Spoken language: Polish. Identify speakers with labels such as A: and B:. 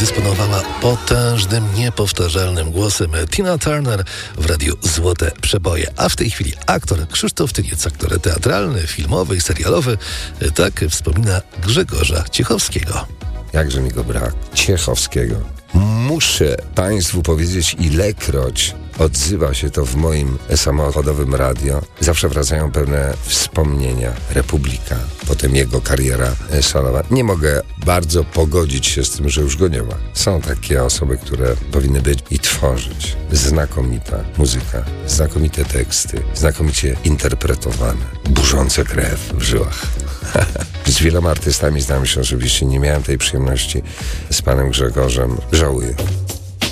A: dysponowała potężnym, niepowtarzalnym głosem. Tina Turner w radiu Złote Przeboje. A w tej chwili aktor Krzysztof Tyniec, aktor teatralny, filmowy i serialowy, tak wspomina Grzegorza Ciechowskiego.
B: Jakże mi go brak. Ciechowskiego. Muszę Państwu powiedzieć, ilekroć odzywa się to w moim samochodowym radio. Zawsze wracają pewne wspomnienia. Republika, potem jego kariera solowa. Nie mogę bardzo pogodzić się z tym, że już go nie ma. Są takie osoby, które powinny być i tworzyć. Znakomita muzyka, znakomite teksty, znakomicie interpretowane, burzące krew w żyłach. Z wieloma artystami znam się oczywiście, nie miałem tej przyjemności z panem Grzegorzem. Żałuję.